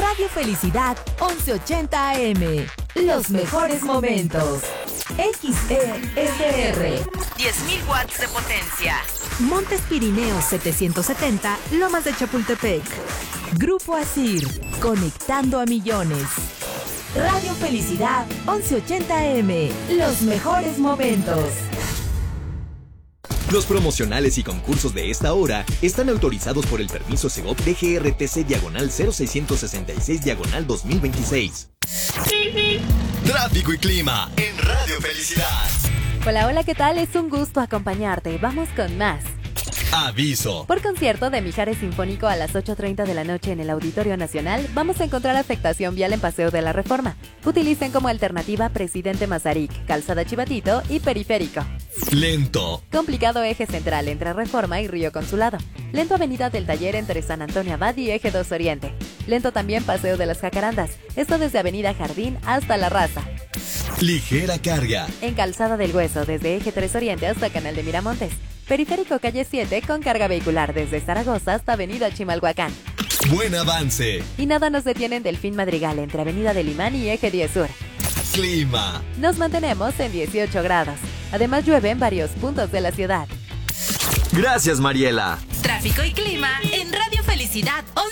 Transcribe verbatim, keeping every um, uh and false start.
Radio Felicidad once ochenta A M. Los mejores momentos. X E S R. diez mil watts de potencia. Montes Pirineos setecientos setenta, Lomas de Chapultepec. Grupo Asir, conectando a millones. Radio Felicidad once ochenta A M. Los mejores momentos. Los promocionales y concursos de esta hora están autorizados por el permiso Segov D G R T C diagonal cero seiscientos sesenta y seis diagonal dos mil veintiséis. Tráfico y clima en Radio Felicidad. Hola, hola, ¿qué tal? Es un gusto acompañarte. Vamos con más. Aviso. Por concierto de Mijares Sinfónico a las ocho treinta de la noche en el Auditorio Nacional, vamos a encontrar afectación vial en Paseo de la Reforma. Utilicen como alternativa Presidente Mazarik, Calzada Chivatito y Periférico. Lento. Complicado eje central entre Reforma y Río Consulado. Lento Avenida del Taller entre San Antonio Abad y Eje dos Oriente. Lento también Paseo de las Jacarandas, esto desde Avenida Jardín hasta La Raza. Ligera carga. En Calzada del Hueso desde Eje tres Oriente hasta Canal de Miramontes. Periférico calle siete con carga vehicular desde Zaragoza hasta Avenida Chimalhuacán. Buen avance. Y nada nos detiene en Delfín Madrigal entre Avenida del Imán y Eje diez Sur. Clima. Nos mantenemos en dieciocho grados. Además llueve en varios puntos de la ciudad. Gracias, Mariela. Tráfico y clima en Radio Felicidad